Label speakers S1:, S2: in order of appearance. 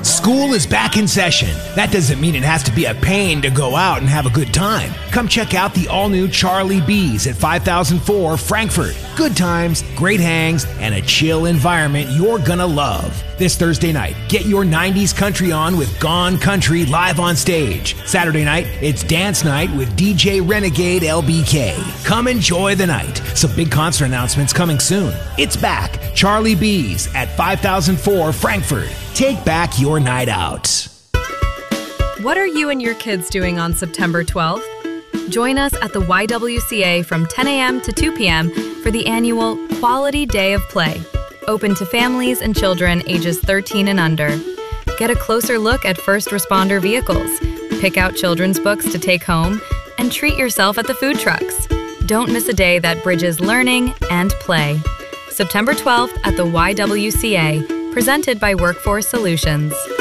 S1: School is back in session. That doesn't mean it has to be a pain to go out and have a good time. Come check out the all-new Charlie B's at 5004 Frankfurt. Good times, great hangs, and a chill environment you're gonna love. This Thursday night, get your 90s country on with Gone Country live on stage. Saturday night, it's dance night with DJ Renegade LBK. Come enjoy the night. Some big concert announcements coming soon. It's back. Charlie B's at 5004 Frankfurt. Take back your night out.
S2: What are you and your kids doing on September 12th? Join us at the YWCA from 10 a.m. to 2 p.m. for the annual Quality Day of Play, open to families and children ages 13 and under. Get a closer look at first responder vehicles, pick out children's books to take home, and treat yourself at the food trucks. Don't miss a day that bridges learning and play. September 12th at the YWCA, presented by Workforce Solutions.